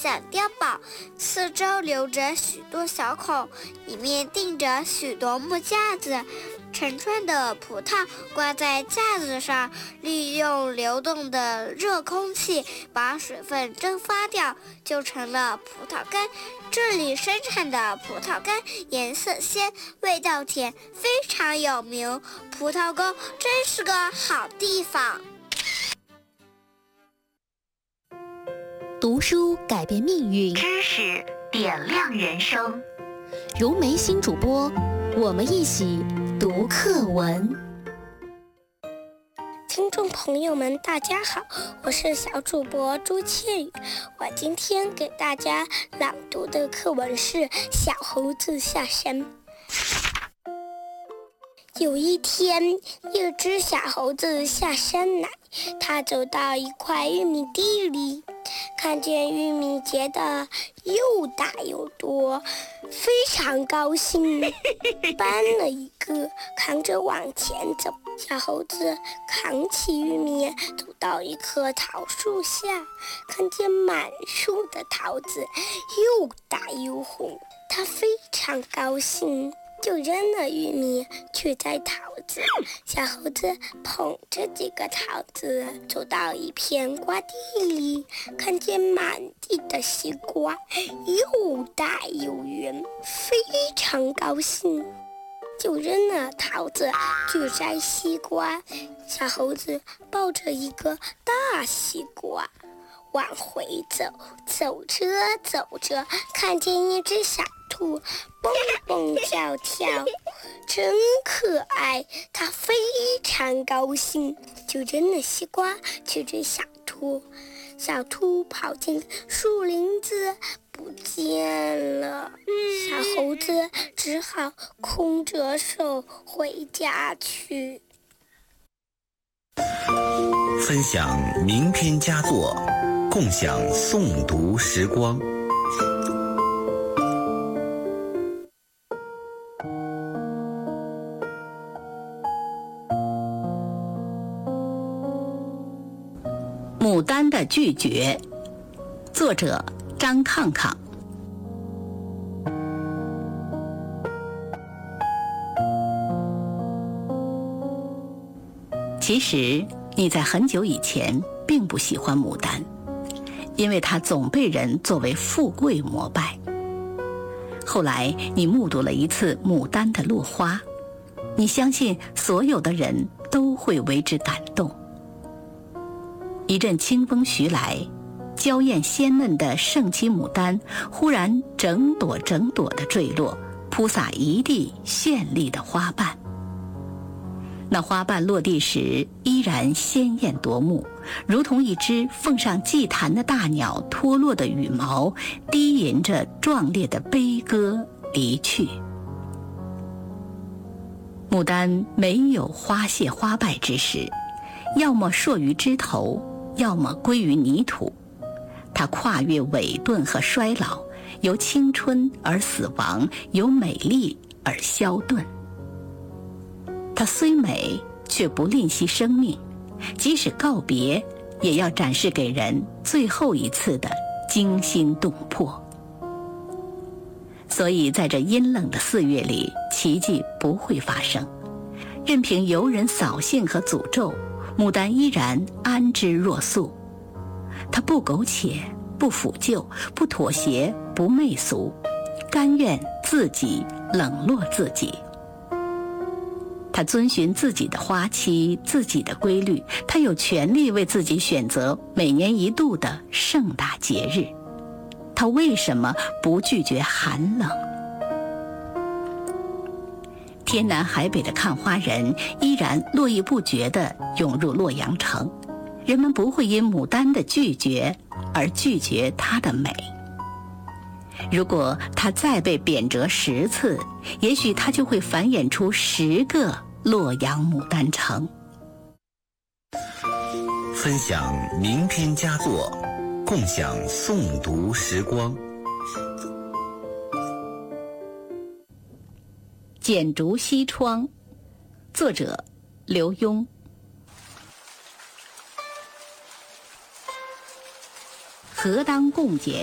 像碉堡，四周留着许多小孔，里面钉着许多木架子。成串的葡萄挂在架子上，利用流动的热空气把水分蒸发掉，就成了葡萄干。这里生产的葡萄干颜色鲜，味道甜，非常有名。葡萄沟真是个好地方。 读书改变命运， 知识点亮人生。 融媒新主播，我们一起读课文。 听众朋友们大家好，我是小主播朱倩宇。我今天给大家朗读的课文是《小猴子下山》。有一天，一只小猴子下山来，它走到一块玉米地里，看见玉米结得又大又多，非常高兴，搬了一个，扛着往前走。小猴子扛起玉米，走到一棵桃树下，看见满树的桃子又大又红，它非常高兴，就扔了玉米去摘桃子。小猴子捧着几个桃子走到一片瓜地里，看见满地的西瓜又大又圆，非常高兴，就扔了桃子去摘西瓜。小猴子抱着一个大西瓜往回走，走着看见一只小兔蹦蹦跳跳，真可爱，它非常高兴，就扔了西瓜去追小兔。小兔跑进树林子不见了，小猴子只好空着手回家去。 分享名篇佳作，共享诵读时光。 牡丹的拒绝，作者张抗抗。其实你在很久以前并不喜欢牡丹，因为它总被人作为富贵膜拜。后来你目睹了一次牡丹的落花，你相信所有的人都会为之感动。一阵清风徐来，娇艳鲜嫩的盛期牡丹忽然整朵整朵的坠落，铺洒一地绚丽的花瓣。那花瓣落地时依然鲜艳夺目，如同一只奉上祭坛的大鸟脱落的羽毛，低吟着壮烈的悲歌离去。牡丹没有花谢花败之时，要么硕于枝头，要么归于泥土。它跨越萎顿和衰老，由青春而死亡，由美丽而消顿。它虽美，却不吝惜生命，即使告别，也要展示给人最后一次的惊心动魄。所以在这阴冷的4月里，奇迹不会发生。任凭游人扫兴和诅咒，牡丹依然安之若素。它不苟且，不腐旧，不妥协，不媚俗，甘愿自己冷落自己。他遵循自己的花期，自己的规律，他有权利为自己选择每年一度的盛大节日。他为什么不拒绝寒冷？天南海北的看花人依然络绎不绝地涌入洛阳城，人们不会因牡丹的拒绝而拒绝它的美。如果它再被贬谪10次，也许它就会繁衍出10个洛阳牡丹城。 分享名篇佳作，共享诵读时光。 剪竹西窗，作者刘墉。何当共剪